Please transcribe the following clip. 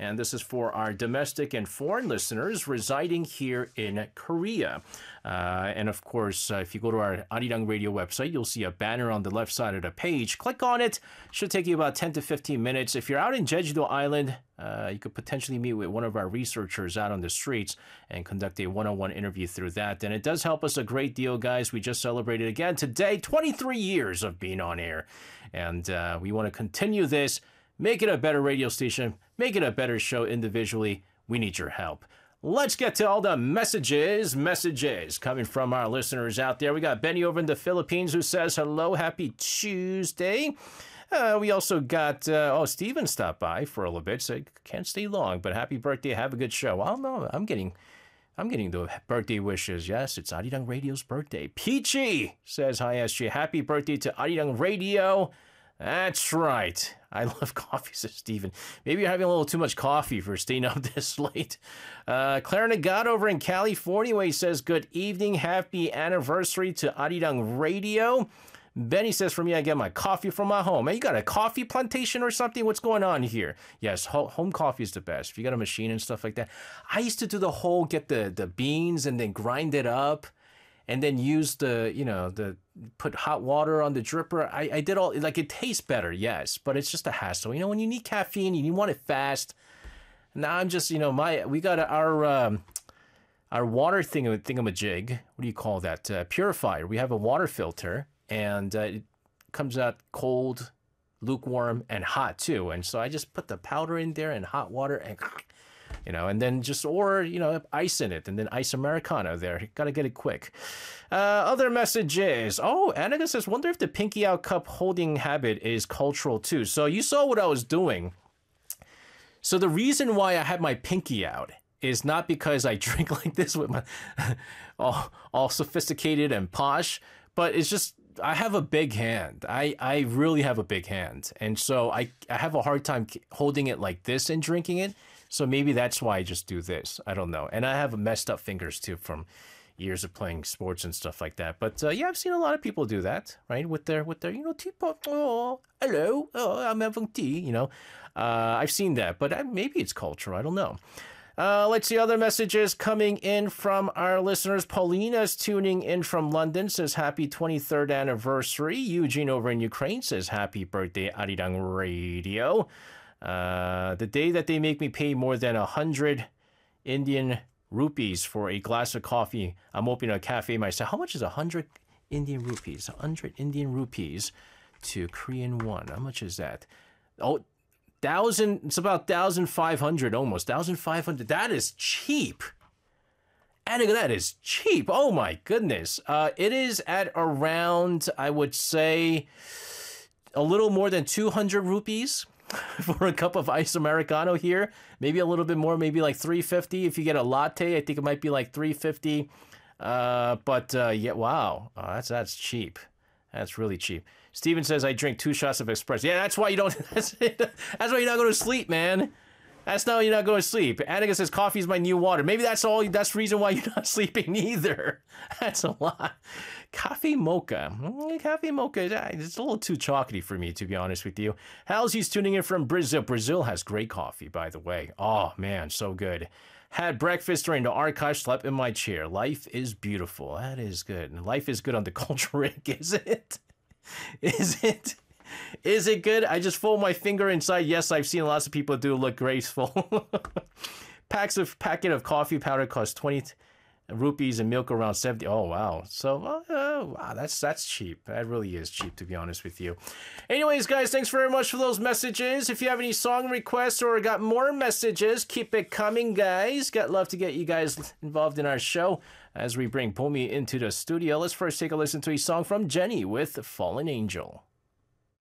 and this is for our domestic and foreign listeners residing here in Korea. And of course, if you go to our Arirang Radio website, you'll see a banner on the left side of the page. Click on it. Should take you about 10 to 15 minutes. If you're out in Jeju-do Island, you could potentially meet with one of our researchers out on the streets and conduct a one-on-one interview through that. And it does help us a great deal, guys. We just celebrated again today 23 years of being on air. And we want to continue this, make it a better radio station, make it a better show individually. We need your help. Let's get to all the messages coming from our listeners out there. We got Benny over in the Philippines who says, hello, happy Tuesday. We also got, Steven stopped by for a little bit, so can't stay long, but happy birthday, have a good show. Well, no, I'm getting the birthday wishes. Yes, it's Arirang Radio's birthday. Peachy says, hi, SJ, happy birthday to Arirang Radio. That's right. I love coffee, says Steven. Maybe you're having a little too much coffee for staying up this late. Clara Nagata over in California, where he says, good evening, happy anniversary to Arirang Radio. Benny says, for me, I get my coffee from my home. Hey, you got a coffee plantation or something? What's going on here? Yes, home coffee is the best. If you got a machine and stuff like that. I used to do the whole, get the beans and then grind it up and then use put hot water on the dripper. I did all, like, it tastes better, yes, but it's just a hassle. You know, when you need caffeine, you want it fast. Now I'm just, we got our water thingamajig. What do you call that? Purifier. We have a water filter. And it comes out cold, lukewarm, and hot too. And so I just put the powder in there and hot water and, and then ice in it. And then ice Americano there. Got to get it quick. Other messages. Oh, Annika says, wonder if the pinky out cup holding habit is cultural too. So you saw what I was doing. So the reason why I had my pinky out is not because I drink like this with my all sophisticated and posh, but it's just, I have a big hand. I really have a big hand. And so I have a hard time holding it like this and drinking it. So maybe that's why I just do this. I don't know. And I have messed up fingers too from years of playing sports and stuff like that. But yeah, I've seen a lot of people do that, right? With their teapot. Oh, hello. Oh, I'm having tea, I've seen that, but maybe it's cultural. I don't know. Let's see other messages coming in from our listeners. Paulina's tuning in from London, says happy 23rd anniversary. Eugene over in Ukraine says happy birthday, Arirang Radio. The day that they make me pay more than 100 Indian rupees for a glass of coffee, I'm opening a cafe myself. How much is 100 Indian rupees? 100 Indian rupees to Korean won. How much is that? Oh, it's about 1,500 almost. 1,500. That is cheap. And that is cheap. Oh my goodness. It is at around, I would say, a little more than 200 rupees for a cup of ice Americano here. Maybe a little bit more, maybe like 350. If you get a latte, I think it might be like 350. Yeah, wow. That's cheap. That's really cheap. Steven says, I drink 2 shots of espresso. Yeah, that's why you don't, that's why you're not going to sleep, man. That's not why you're not going to sleep. Annika says, coffee is my new water. Maybe that's the reason why you're not sleeping either. That's a lot. Coffee mocha. Coffee mocha, it's a little too chocolatey for me, to be honest with you. Halsey's tuning in from Brazil. Brazil has great coffee, by the way. Oh, man, so good. Had breakfast during the archive, slept in my chair. Life is beautiful. That is good. And life is good on the Culture Rig, is it? Is it? Is it good? I just fold my finger inside. Yes, I've seen lots of people do look graceful. Packet of coffee powder costs 20 rupees and milk around 70. Oh, wow. So, wow, that's cheap. That really is cheap, to be honest with you. Anyways, guys, thanks very much for those messages. If you have any song requests or got more messages, keep it coming, guys. Got love to get you guys involved in our show as we bring Pomi into the studio. Let's first take a listen to a song from Jenny with Fallen Angel.